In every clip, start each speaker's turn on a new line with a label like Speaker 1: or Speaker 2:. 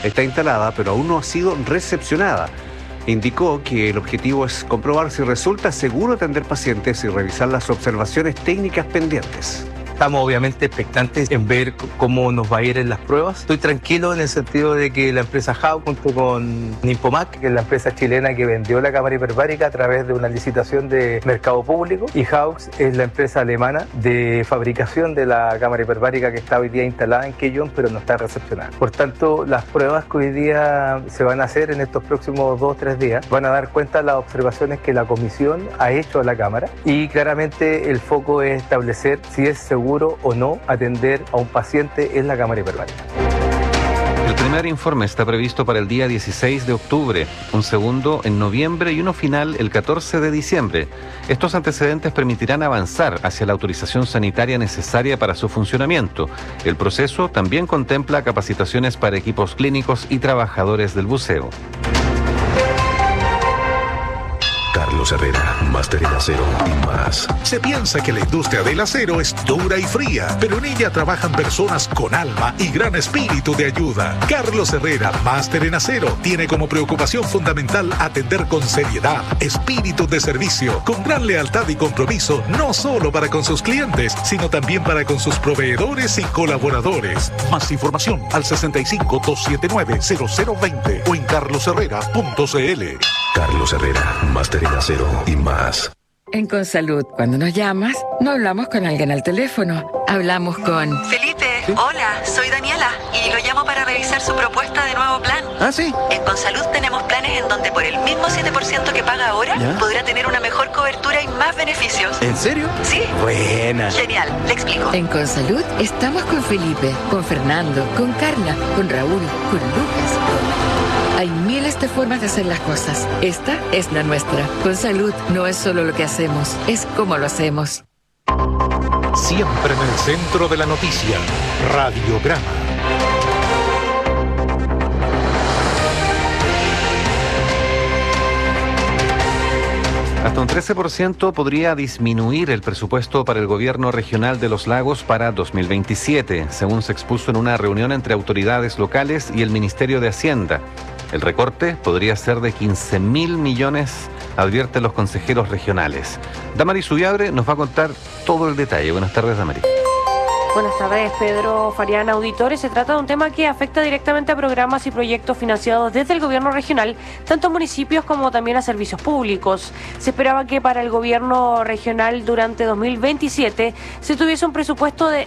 Speaker 1: está instalada, pero aún no ha sido recepcionada. Indicó que el objetivo es comprobar si resulta seguro atender pacientes y revisar las observaciones técnicas pendientes.
Speaker 2: Estamos obviamente expectantes en ver cómo nos va a ir en las pruebas. Estoy tranquilo en el sentido de que la empresa Hauck, junto con Nymphomac, que es la empresa chilena que vendió la cámara hiperbárica a través de una licitación de mercado público, y Hauck es la empresa alemana de fabricación de la cámara hiperbárica que está hoy día instalada en Quellón, pero no está recepcionada. Por tanto, las pruebas que hoy día se van a hacer en estos próximos 2 o 3 días van a dar cuenta de las observaciones que la comisión ha hecho a la cámara, y claramente el foco es establecer si es seguro o no atender a un paciente en la cámara hiperbárica.
Speaker 3: El primer informe está previsto para el día 16 de octubre, un segundo en noviembre y uno final el 14 de diciembre. Estos antecedentes permitirán avanzar hacia la autorización sanitaria necesaria para su funcionamiento. El proceso también contempla capacitaciones para equipos clínicos y trabajadores del buceo.
Speaker 4: Carlos Herrera, Máster en Acero y más.
Speaker 5: Se piensa que la industria del acero es dura y fría, pero en ella trabajan personas con alma y gran espíritu de ayuda. Carlos Herrera, Máster en Acero, tiene como preocupación fundamental atender con seriedad, espíritu de servicio, con gran lealtad y compromiso, no solo para con sus clientes, sino también para con sus proveedores y colaboradores. Más información al 65-279-0020 o en carlosherrera.cl.
Speaker 4: Carlos Herrera, Máster en Acero y más.
Speaker 6: En Consalud, cuando nos llamas, no hablamos con alguien al teléfono, hablamos con...
Speaker 7: Felipe, hola, soy Daniela y lo llamo para revisar su propuesta de nuevo plan.
Speaker 8: ¿Ah, sí?
Speaker 7: En Consalud tenemos planes en donde por el mismo 7% que paga ahora,
Speaker 8: ¿ya?,
Speaker 7: podrá tener una mejor cobertura y más beneficios.
Speaker 8: ¿En serio?
Speaker 7: Sí.
Speaker 8: Buena.
Speaker 7: Genial, le explico.
Speaker 6: En Consalud estamos con Felipe, con Fernando, con Carla, con Raúl, con Lucas. Hay miles de formas de hacer las cosas. Esta es la nuestra. Consalud no es solo lo que hacemos, es cómo lo hacemos.
Speaker 5: Siempre en el centro de la noticia, Radiograma.
Speaker 3: Hasta un 13% podría disminuir el presupuesto para el gobierno regional de Los Lagos para 2027, según se expuso en una reunión entre autoridades locales y el Ministerio de Hacienda. El recorte podría ser de 15.000 millones, advierten los consejeros regionales. Damaris Ubiabre nos va a contar todo el detalle. Buenas tardes, Damaris.
Speaker 9: Buenas tardes, Pedro Farián, auditores. Se trata de un tema que afecta directamente a programas y proyectos financiados desde el gobierno regional, tanto a municipios como también a servicios públicos. Se esperaba que para el gobierno regional durante 2027 se tuviese un presupuesto de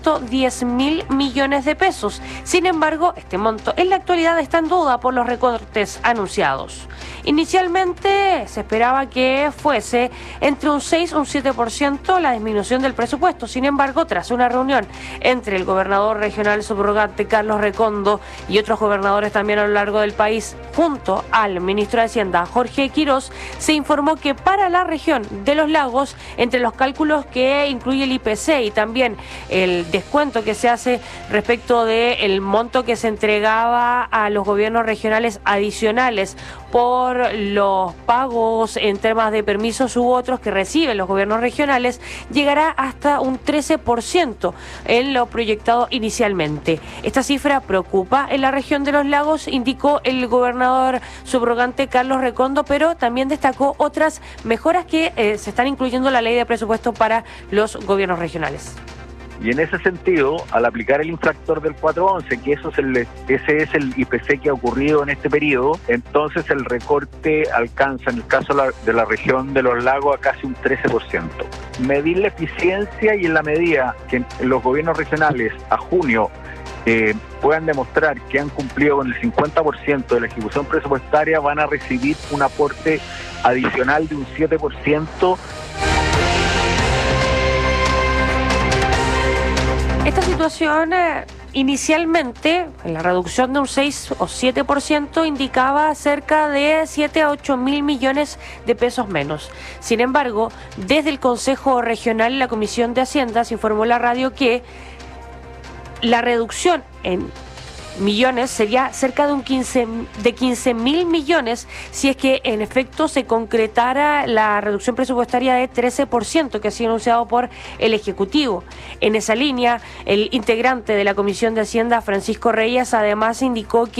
Speaker 9: 110.000 millones de pesos. Sin embargo, este monto en la actualidad está en duda por los recortes anunciados. Inicialmente se esperaba que fuese entre un 6 y un 7% la disminución del presupuesto. Sin embargo, tras una reunión entre el gobernador regional subrogante Carlos Recondo y otros gobernadores también a lo largo del país, junto al ministro de Hacienda Jorge Quirós, se informó que para la región de Los Lagos, entre los cálculos que incluye el IPC y también el descuento que se hace respecto del monto que se entregaba a los gobiernos regionales adicionales por los pagos en temas de permisos u otros que reciben los gobiernos regionales, llegará hasta un 13% en lo proyectado inicialmente. Esta cifra preocupa en la región de Los Lagos, indicó el gobernador subrogante Carlos Recondo, pero también destacó otras mejoras que se están incluyendo en la ley de presupuesto para los gobiernos regionales.
Speaker 10: Y en ese sentido, al aplicar el infractor del 411, que ese es el IPC que ha ocurrido en este periodo, entonces el recorte alcanza, en el caso de la región de Los Lagos, a casi un 13%. Medir la eficiencia, y en la medida que los gobiernos regionales a junio puedan demostrar que han cumplido con el 50% de la ejecución presupuestaria, van a recibir un aporte adicional de un 7%.
Speaker 9: Esta situación inicialmente, en la reducción de un 6 o 7%, indicaba cerca de 7 a 8 mil millones de pesos menos. Sin embargo, desde el Consejo Regional y la Comisión de Hacienda se informó en la radio que la reducción en millones sería cerca de 15 mil millones si es que en efecto se concretara la reducción presupuestaria de 13% que ha sido anunciado por el Ejecutivo. En esa línea, el integrante de la Comisión de Hacienda, Francisco Reyes, además indicó que